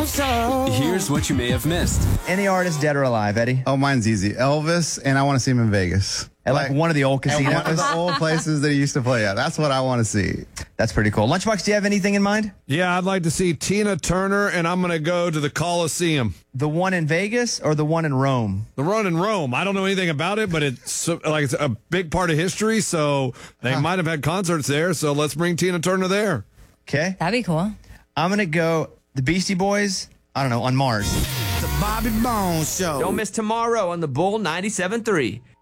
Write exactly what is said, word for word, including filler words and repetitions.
Bones Show. Here's what you may have missed. Any artist, dead or alive, Eddie? Oh, mine's easy. Elvis, and I want to see him in Vegas. At like, like one of the old At casinos? one of the old places that he used to play at. That's what I want to see. That's pretty cool. Lunchbox, do you have anything in mind? Yeah, I'd like to see Tina Turner, and I'm going to go to the Coliseum. The one in Vegas or the one in Rome? The one in Rome. I don't know anything about it, but it's so, like it's a big part of history, so they huh. might have had concerts there, so let's bring Tina Turner there. Okay. That'd be cool. I'm going to go the Beastie Boys, I don't know, on Mars. The Bobby Bones Show. Don't miss tomorrow on the Bull ninety-seven point three.